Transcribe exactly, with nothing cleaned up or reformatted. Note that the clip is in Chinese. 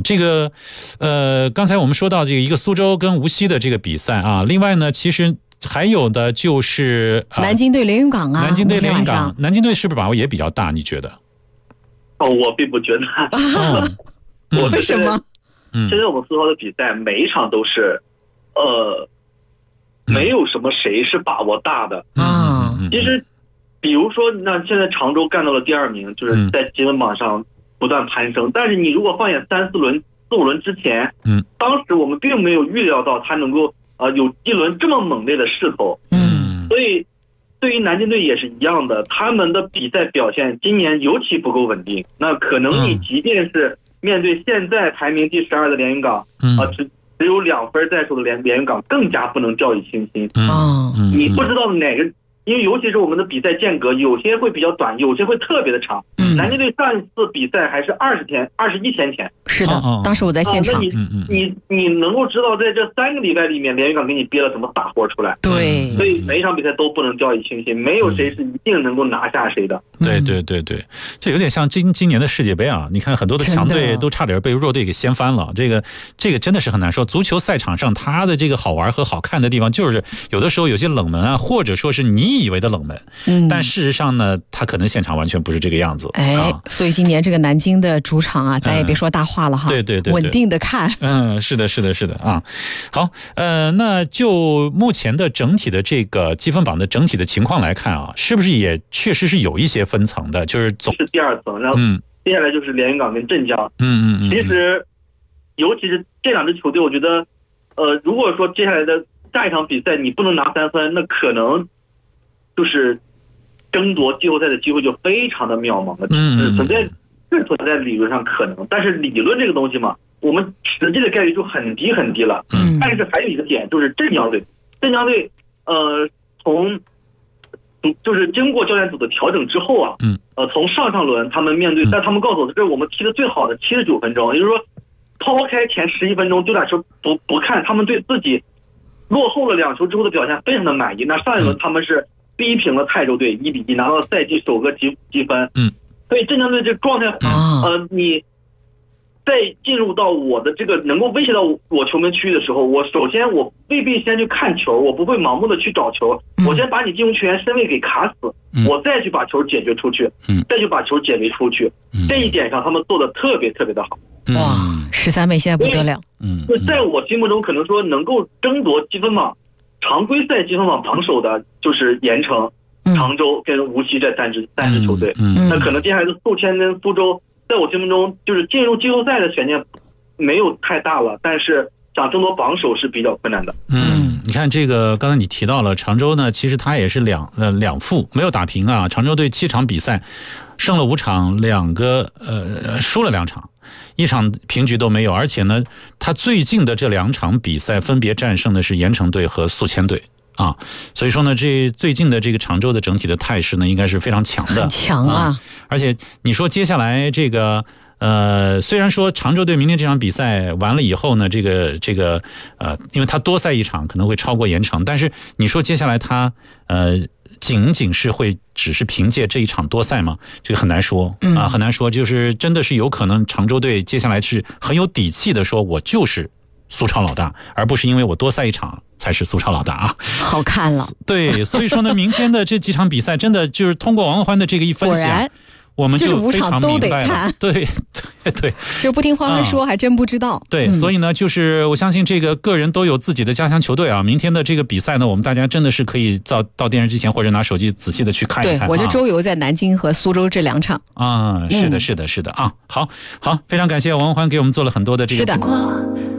这个呃，刚才我们说到这个一个苏州跟无锡的这个比赛啊，另外呢，其实还有的就是、呃、 南京对连云港啊， 南京对连云港，南京队是不是把握也比较大？你觉得？ 哦，我并不觉得。 哦嗯、我为什么？ 现在我们苏超的比赛每一场都是，呃，没有什么谁是把握大的啊。 其实，比如说，那现在常州干到了第二名，就是在积分榜上不断攀升。但是你如果放眼三四轮、四五轮之前， 嗯， 当时我们并没有预料到他能够呃有一轮这么猛烈的势头。 嗯， 所以对于南京队也是一样的，他们的比赛表现今年尤其不够稳定。那可能你即便是面对现在排名第十二的连云港， 嗯啊，只只有两分在手的连连云港，更加不能掉以轻心。 嗯嗯， 你不知道哪个，因为尤其是我们的比赛间隔，有些会比较短，有些会特别的长。 嗯， 南京队上一次比赛还是二十天、二十一天前。 是的， 哦哦当时我在现场。 啊、那你、 嗯嗯、 你你能够知道，在这三个礼拜里面，连云港给你憋了什么大活出来？ 对， 所以每一场比赛都不能掉以轻心，没有谁是一定能够拿下谁的。 对对对对，这有点像今今年的世界杯啊！你看很多的强队都差点被弱队给掀翻了，这个这个真的是很难说。足球赛场上它的这个好玩和好看的地方，就是有的时候有些冷门啊，或者说是你以为的冷门， 嗯， 但事实上呢，它可能现场完全不是这个样子。 哎， 啊、 所以今年这个南京的主场啊，咱也别说大话了哈， 嗯、对对 对, 对， 稳定的看。 嗯，是的，是的，是的啊。好，呃，那就目前的整体的这个积分榜的整体的情况来看啊，是不是也确实是有一些分层的？就是总是第二层，然后接下来就是连云港跟镇江。 嗯嗯嗯。 其实，尤其是这两支球队，我觉得，呃，如果说接下来的下一场比赛你不能拿三分，那可能就是争夺季后赛的机会就非常的渺茫了。 嗯， 存在是存在理论上可能，但是理论这个东西嘛，我们实际的概率就很低很低了。 嗯， 但是还有一个点就是镇江队，镇江队呃从就是经过教练组的调整之后啊， 嗯， 呃从上上轮他们面对，但他们告诉我这是我们踢的最好的七十九分钟，也就是说抛开前十一分钟丢打球不不看，他们对自己落后了两球之后的表现非常的满意。那上一轮他们是逼平了泰州队一比一，拿到了赛季首个积积分。 嗯， 所以镇江队这个状态，呃，你在进入到我的这个能够威胁到我球门区域的时候，我首先我未必先去看球，我不会盲目的去找球，我先把你进攻球员身位给卡死，我再去把球解决出去，再去把球解围出去。这一点上他们做的特别特别的好。 哇，十三妹现在不得了。 嗯， 在我心目中可能说能够争夺积分榜常规赛积分榜榜首的就是盐城、常州跟无锡这三支三支球队。 嗯， 那可能接下来的宿迁跟苏州，在我心目中就是进入季后赛的悬念没有太大了，但是想争夺榜首是比较困难的。 嗯，你看这个刚才你提到了常州呢，其实他也是两呃两负没有打平啊。常州队七场比赛胜了五场，两个呃输了两场，一场平局都没有。而且呢，他最近的这两场比赛分别战胜的是盐城队和宿迁队啊，所以说呢，这最近的这个常州的整体的态势呢，应该是非常强的， 很强啊。 啊而且你说接下来这个。呃，虽然说常州队明天这场比赛完了以后呢，这个这个呃，因为他多赛一场可能会超过盐城，但是你说接下来他呃仅仅是会只是凭借这一场多赛吗？这个很难说啊，很难说。就是真的是有可能常州队接下来是很有底气的说，我就是苏超老大，而不是因为我多赛一场才是苏超老大啊。 好看了， 对，所以说呢，明天的这几场比赛真的就是通过王欢的这个一分析、啊。我们就非常明白了，对对对， 这不听欢欢说、嗯、还真不知道。 对、 嗯， 所以呢，就是我相信这个个人都有自己的家乡球队啊。明天的这个比赛呢，我们大家真的是可以到到电视机前或者拿手机仔细的去看一看。 对，我就周游在南京和苏州这两场啊，是的，是的，是的啊。好，好，非常感谢王欢给我们做了很多的这个。 是的。